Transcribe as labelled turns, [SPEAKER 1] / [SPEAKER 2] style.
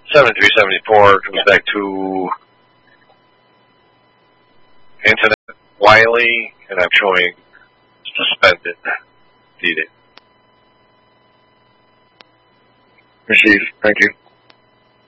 [SPEAKER 1] 7374 comes back to Internet Wiley, and I'm showing suspended. Need it.
[SPEAKER 2] Received. Thank you.